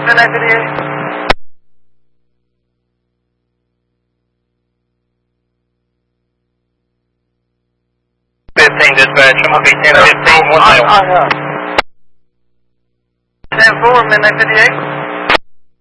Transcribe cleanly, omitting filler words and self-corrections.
Midnight 58. 15 dispatch, I'm going to be 10-15, 1 mile. 10-4, Midnight 58.